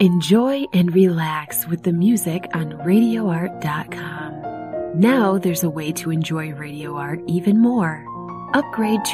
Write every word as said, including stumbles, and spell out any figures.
Enjoy and relax with the music on radio art dot com. Now there's a way to enjoy Radio Art even more. Upgrade to